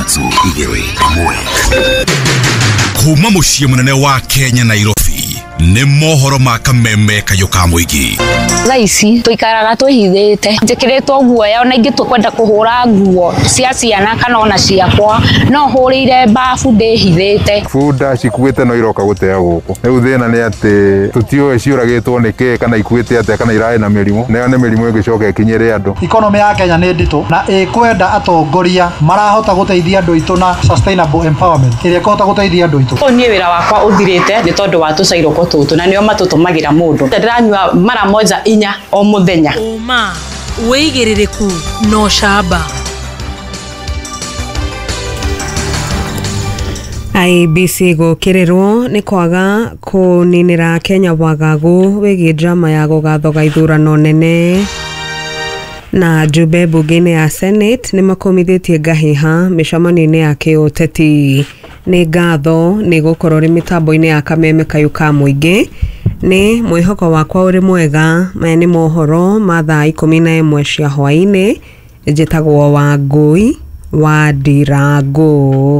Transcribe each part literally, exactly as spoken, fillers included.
ithathatũ igĩrĩ ĩmwe. Kuma muciĩ munene wa Kenya Nairobi nĩ mohoro ma kameme kayo ka mũingĩ. Thaici tuikaraga twihithite njikiritwo guoya ona ingi tukwenda kuhura nguo cia ciana kana ona ciakwa no hurire bafu ndihithite. Funda cikuite no iroka gutea guku. Riu thina ni ati tutioe ciuragitwo niki kana ikuite ati kana irae na mirimu. Nayo ni mirimu igicoka ikinyire andu. Economy ya Kenya ni nditu na ikwenda atongoria marahota guteithia andu itu na sustainable empowerment. Iria kohota guteithia andu itu. Ni wira wakwa uthirite ni tondu wa tucairoko tutu na nio matutumagira mundu. Ndiranywa mara moja inya o muthenya. Uma weigiririku no shaba. I B C gukirirwo ni kwaga kuninira Kenya wagagu wigi drama ya gugathoga ithurano nene. Na jube bugine ya Senate ni makomithitie ngahiha micamano-ini ya kiuteti. Ni ngatho ni gukorwo ri mitambo-ini ya kameme kayu ka muingi. Ni mwihoko wakwa uri mwega. Maya ni mohoro ma thaa ikumi na ĩmwe cia hwaini. Njitagwo Wangui wa Ndirangu.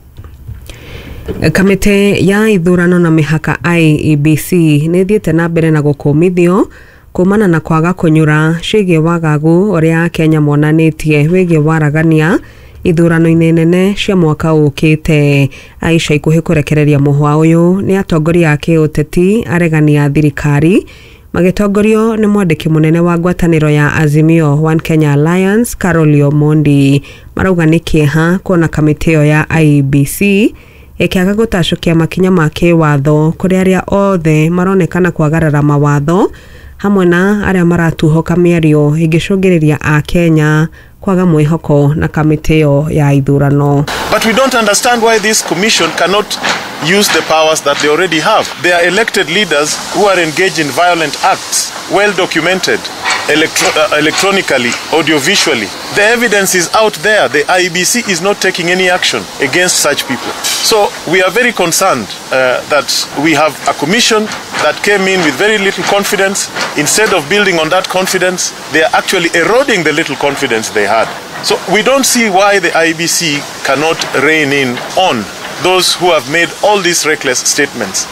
Kamite ya ithurano na mihaka I E B C ni thiete na mbere na gukumithio kumana na kwaga kunyura ciĩgiĩ wagagu uria Kenya monanitie wĩgiĩ waragania ithurano-inĩ nene cia mwaka ũkĩte. Aisha ikuhĩ kurekereria muhwa uyu ni atongoria a kiũteti aregania thirikari magitongorio ni mwandiki munene wa ngwatanĩro ya Azimio One Kenya Alliance Carol Omondi. Marauga ni kĩeha kuona kamĩtĩ ĩyo ya I E B C ikiaga gũtacũkia makinya ma kĩwatho kũrĩ arĩa othe maronekana kwagarara mawatho hamwe na arĩa maratuhoka mĩario ĩngĩcũngĩrĩria a Kenya kwaga mwĩhoko na kamĩtĩ ĩyo ya ithurano. But we don't understand why this commission cannot use the powers that they already have. They are elected leaders who are engaged in violent acts, well documented electro uh, electronically, audiovisually. The evidence is out there. The I E B C is not taking any action against such people. So we are very concerned uh, that we have a commission that came in with very little confidence. Instead of building on that confidence, they are actually eroding the little confidence they had. So we don't see why the I E B C cannot rein in on those who have made all these reckless statements.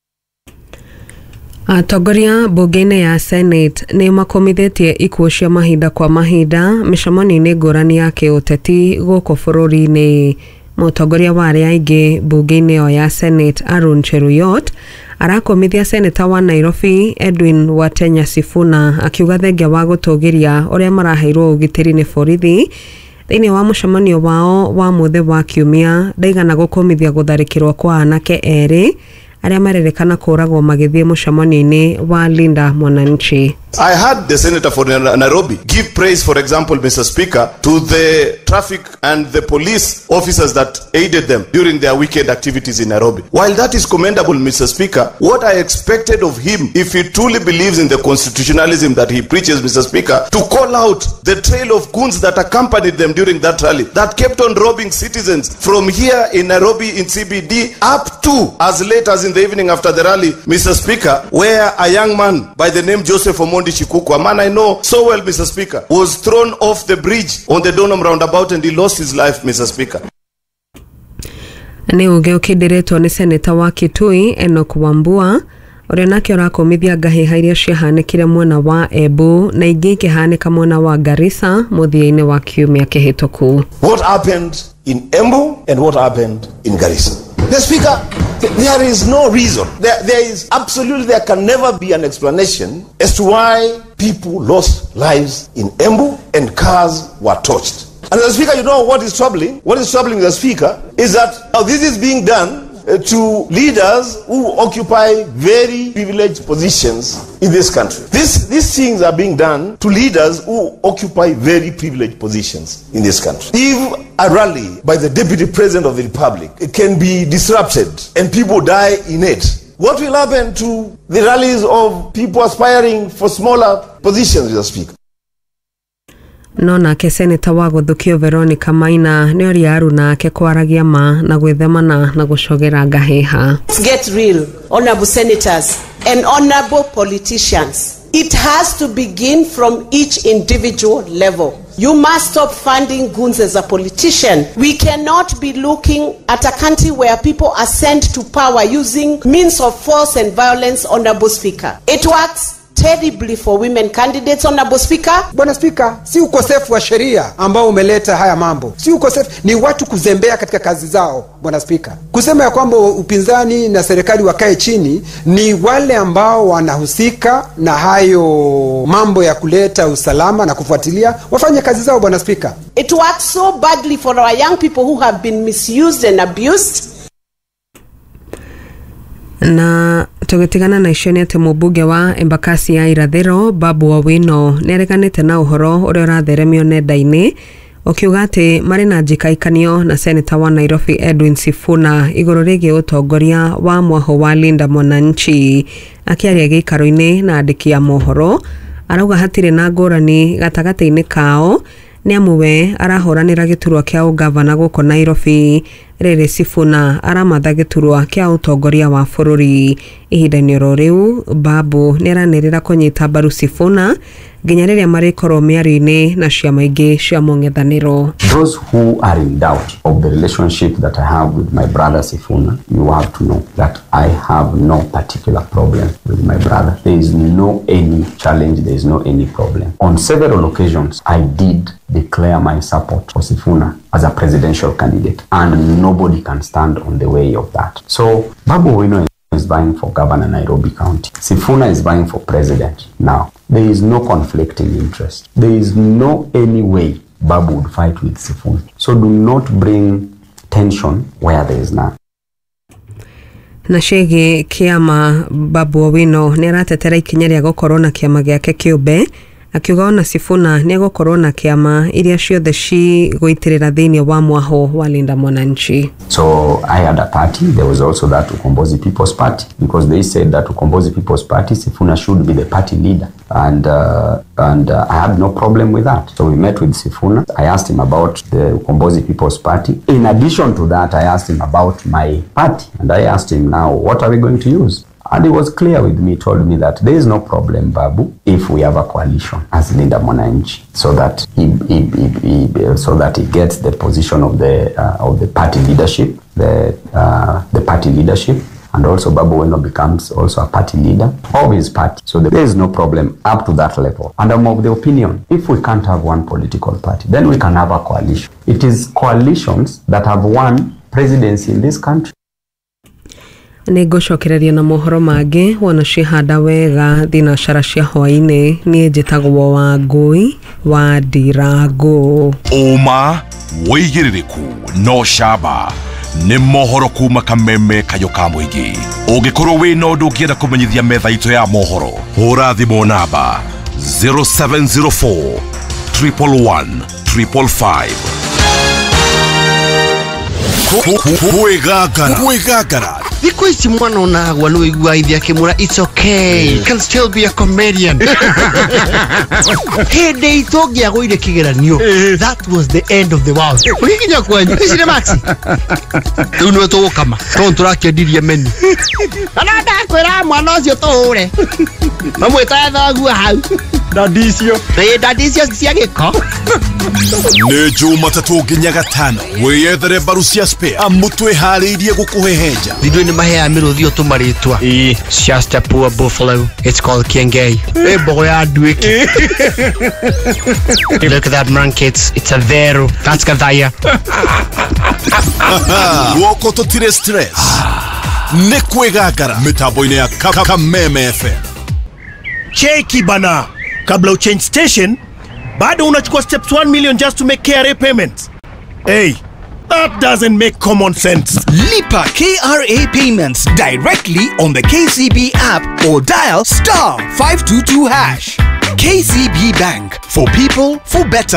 Atongoria bunge-inĩ ya Senate ni makomithitie ikuũ cia mahinda kwa mahinda micamano-inĩ ngũrani ya kiũteti gũkũ bũrũri-inĩ. Mũtongoria wa arĩa aingĩ bunge-inĩ ĩyo ya Senate Aaron Cheruiyot arakomithia Senator wa Nairobi Edwin Watenya Sifuna akiuga thengia wa gũtũgĩria ũrĩa maraheirwo ũgitĩri nĩ borithi thĩinĩ wa mũcemanio wao wa mũthĩ wa kiumia ndaigana gũkomithia gũtharĩkĩrwo kwa anake erĩ arĩa marerĩkana kũragwo magĩthiĩ mũcemanio-inĩ wa Linda Mwananchi. I heard the Senator for Nairobi give praise, for example, Mister Speaker, to the traffic and the police officers that aided them during their weekend activities in Nairobi. While that is commendable, Mister Speaker, what I expected of him, if he truly believes in the constitutionalism that he preaches, Mister Speaker, to call out the trail of goons that accompanied them during that rally, that kept on robbing citizens from here in Nairobi in C B D up to as late as in the evening after the rally, Mister Speaker, where a young man by the name Joseph Omondi Chikuku, a man I know so well, Mister Speaker, was thrown off the bridge on the Donham roundabout and he lost his life, Mister Speaker. Ni uge ukidiretwo ni Senator wa Kitui Enoch Wambua uria nake urakomithia ngahiha iria ciahanĩkire mwena wa Embu na ingĩ ikihanĩka mwena wa Garissa muthia-inĩ wa kiumia kĩhĩtũku. What happened in Embu and what happened in Garissa? The Speaker, there is no reason. There, there is absolutely, there can never be an explanation as to why people lost lives in Embu and cars were torched. And the Speaker, you know what is troubling? What is troubling the Speaker is that now this is being done uh, to leaders who occupy very privileged positions in this country. This, these things are being done to leaders who occupy very privileged positions in this country. If a rally by the Deputy President of the Republic it can be disrupted and people die in it, what will happen to the rallies of people aspiring for smaller positions, Mister Speaker? No nake Senator wa Gũthũkio Veronica Maina nĩ oria aruna ake kwaragia ma na gwĩthemana na gũcogera ngahiha. Let's get real, honorable senators and honorable politicians. It has to begin from each individual level. You must stop funding goons as a politician. We cannot be looking at a country where people are sent to power using means of force and violence, Honorable Speaker. It works terribly for women candidates, Honorable Speaker. Bwana Speaker, si ukosefu wa sheria ambao umeleta haya mambo. Si ukosefu, ni watu kuzembea katika kazi zao, Bwana Speaker. Kusema ya kwamba upinzani na serikali wakae chini, ni wale ambao wanahusika na hayo mambo ya kuleta usalama na kufuatilia wafanye kazi zao, Bwana Speaker. It works so badly for our young people who have been misused and abused. Na tugitigana na icio ni ati mubunge wa Embakasi ya Irathiro Babu Owino nereganite na uhoro uria uratheremio nenda-ini ukiuga ati mari na njikaikanio na senator wa Nairobi Edwin Sifuna iguru rigie utongoria wa mwaho wa Linda Mwananchi. Akiaria giikaro-ini na andiki ya mohoro arauga hatire na ngurani gatagati-ini kao ni amuwe arahoranira giturwa kia ugavana guko Nairobi. Rere Sifuna aramatha giturwa kia utongoria wa bururi. Ihinda-ini riu Babu niranirira kunyita mbaru Sifuna nginya riria marikorwo miari-ini na ciama ingi cia mung'ethaniro. Those who are in doubt of the relationship that I have with my brother Sifuna, you have to know that I have no particular problem with my brother. There is no any challenge, there is no any problem. On several occasions, I did declare my support for Sifuna as a presidential candidate, and nobody can stand on the way of that. So Babu Owino is vying for governor Nairobi County. Sifuna is vying for president. Now, there is no conflicting interest. There is no any way Babu would fight with Sifuna. So do not bring tension where there is none. Na shege kiama Babu Owino niratetera ikinya ria gukorwo na kiama giake kiumbe akiuga ona Sifuna ni gukorwo na kiama iria ciothe ci guitirira thiini wa mwaho wa Linda Mwananchi. So I had a party. There was also that Ukombozi People's Party, because they said that Ukombozi People's Party, Sifuna should be the party leader, and uh, and uh, I had no problem with that. So we met with Sifuna. I asked him about the Ukombozi People's Party. In addition to that, I asked him about my party, and I asked him, now, what are we going to use? And he was clear with me, told me that there is no problem, Babu, if we have a coalition as Linda Mwananchi, so that he, he, he, he so that he gets the position of the uh, of the party leadership, the uh, the party leadership, and also Babu Owino becomes also a party leader of his party. So there is no problem up to that level. And I'm of the opinion, if we can't have one political party, then we can have a coalition. It is coalitions that have won presidency in this country. Ni gucokereria na mohoro mangi wona cihanda wega thinacara cia hwaini ni njitagwo wa ngui wa Ndirangu. Uma wigiririku no shaba ni mohoro kuma Kameme kayo ka muingi. Ungikorwo wi no ndu ngienda kumenyithia metha itu ya mohoro, hura thimu namba zero seven zero four, one one one, five five five. Kuigagara kuigagara Thiko ici mwana onagwa no igua ithi akimura, it's okay, can still be a comedian. Hende itongi agoire kigeranio, that was the end of the world. Ulikinya kwenye icire maxi riu niwe tugukama tondu turakiendirie meni ana ndakwira mwana ucio tuhure mamwita thagua hau ndadicio ndadicio cia giko. Nĩ Jumatatu nginya Gatano, wiyethere mbaru cia spare amutwe hariirie gukuhehenja. Thindwe ni mahea miruthio tumaritwa eh just a poor buffalo, it's called Kiengei. Eh bogo ya duiki. Look at that man kids, it's a vero, that's Gathaya. Woko totire stress nĩ kwĩgangara mitambo-inĩ ya Kameme F M. Cheki bana, kabla uchange station bado unachukua steps one million just to make K R A payments. Hey, that doesn't make common sense. Lipa K R A payments directly on the K C B app or dial star five two two hash. K C B Bank, for people, for better.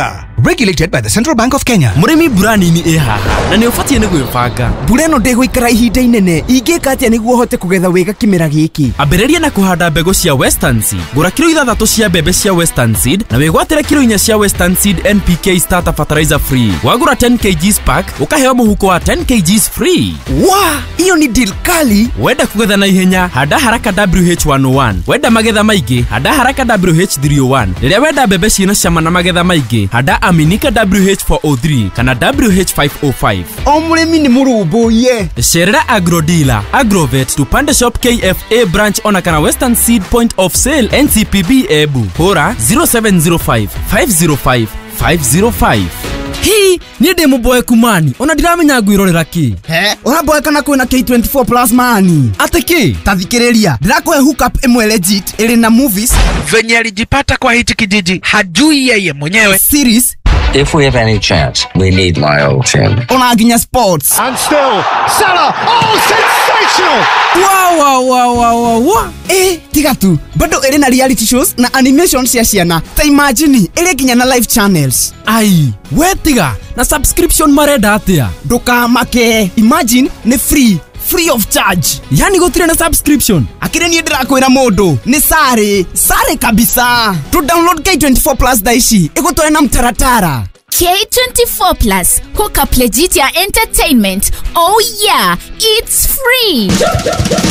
regulated by the Central Bank of Kenya. Murimi burani ni eha na ni ufatie ni gwibanga. Bureno ndego ikara ihinda inene ingeka atia niguo hote kugetha wega kimera giki. Ambĩrĩria na kuhanda mbegũ cia Western Seed. Gũra kilo ithathatũ cia mbembe cia Western Seed na wĩgwatĩre kilo inya cia Western Seed N P K starter fertilizer free. Wagũra ten kilograms pack ũkaheo mũhuko wa ten kilograms free. Wa, hiyo ni deal kali. Wenda kugetha na ihenya, handa haraka W H one oh one. Wenda magetha maingĩ, handa haraka W H three oh one. Rĩrĩa wenda mbembe ciĩna cama na magetha maingĩ, handa Aminika W H four oh three kana W H five oh five. O mũrĩmi nĩ mũrũmbũiye. Cerera Agro Dealer, Agrovet, Tupande Shop K F A branch ona kana Western Seed point of sale N C P B Ebu. Hora zero seven zero five five zero five five zero five. Hii ni demo boy kumani. Ona ndiramenya ngwirorera ki. He, ona boy kana kwina K twenty-four plus mani. Ate ki? Tathikiriria. Ndirakoe hookup imwe legit ili na movies. Venye alijipata kwa hichi kijiji hajui yeye mwenyewe. Series. If we have any chance, we need Lyle Chin. Ona ginya sports. And still, Salah. Oh, sensational! Wow, wow, wow, wow, wow, wow. Eh, tiga tu. Bado ele na reality shows na animations ya ciana. Ta imagine ele ginya na live channels. Ai, we tiga na subscription marenda atia. Doka make. Imagine ni free. Free of charge. Yani gotire na subscription. Akire ni ndirakwira mundu ni sare sare kabisa. To download K twenty-four plus daishi igotore na mtaratara. K twenty-four plus hook up legit ya entertainment. Oh yeah, it's free.